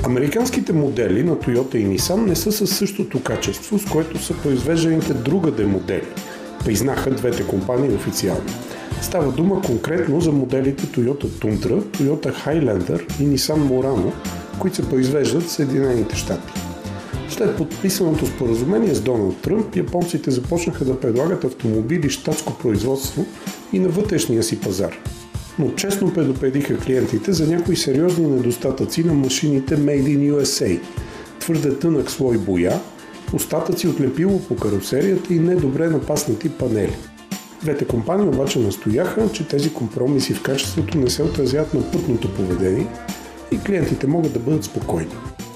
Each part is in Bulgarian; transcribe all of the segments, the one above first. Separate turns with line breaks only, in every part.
Американските модели на Toyota и Nissan не са със същото качество, с което са произвежданите другаде модели, признаха двете компании официално. Става дума конкретно за моделите Toyota Tundra, Toyota Highlander и Nissan Murano, които се произвеждат в Съединените щати. След подписаното споразумение с Доналд Тръмп, японците започнаха да предлагат автомобили щатско производство и на вътрешния си пазар. Но честно предупредиха клиентите за някои сериозни недостатъци на машините Made in USA, твърде тънък слой боя, остатъци от лепило по карусерията и недобре напаснати панели. Двете компании обаче настояха, че тези компромиси в качеството не се отразяват на пътното поведение и клиентите могат да бъдат спокойни.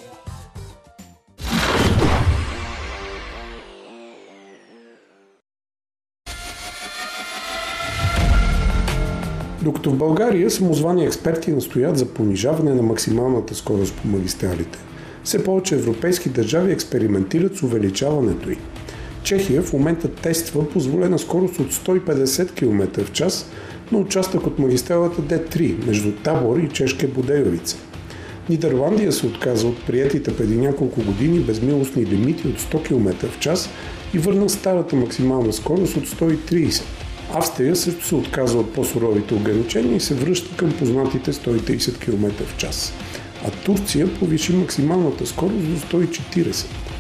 Докато в България самозвани експерти настоят за понижаване на максималната скорост по магистралите, все повече европейски държави експериментират с увеличаването й. Чехия в момента тества позволена скорост от 150 км в час на участък от магистралата Д3 между Табор и Чешка Будејовица. Нидерландия се отказа от приетите преди няколко години безмилостни лимити от 100 км в час и върна старата максимална скорост от 130. Австрия също се отказа от по-суровите ограничения и се връща към познатите 130 км в час. А Турция повиши максималната скорост до 140.